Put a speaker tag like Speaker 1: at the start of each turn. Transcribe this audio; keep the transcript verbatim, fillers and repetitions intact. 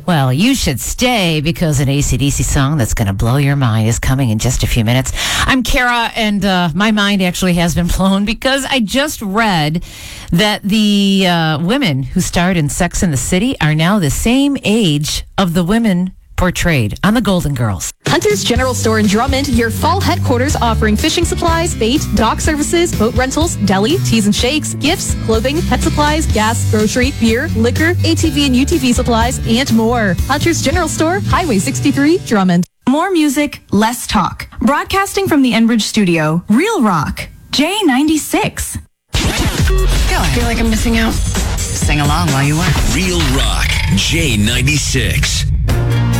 Speaker 1: Well, you should stay because an A C D C song that's going to blow your mind is coming in just a few minutes. I'm Kara, and uh, my mind actually has been blown because I just read that the uh, women who starred in Sex and the City are now the same age of the women portrayed on The Golden Girls.
Speaker 2: Hunter's General Store in Drummond, your fall headquarters offering fishing supplies, bait, dock services, boat rentals, deli, teas and shakes, gifts, clothing, pet supplies, gas, grocery, beer, liquor, A T V and U T V supplies, and more. Hunter's General Store, Highway sixty-three, Drummond.
Speaker 3: More music, less talk. Broadcasting from the Enbridge studio, Real Rock, J ninety-six.
Speaker 4: I feel like I'm missing out. Sing along while you work.
Speaker 5: Real Rock, J ninety-six.